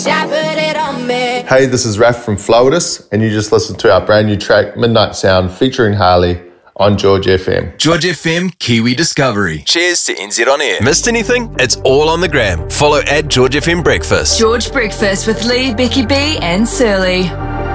Hey, this is Raf from Floatus, and you just listened to our brand new track, Midnight Sound, featuring Harley on George FM. George FM, Kiwi Discovery. Cheers to NZ On Air. Missed anything? It's all on the gram. Follow at George FM Breakfast. George Breakfast with Lee, Becky B and Surly.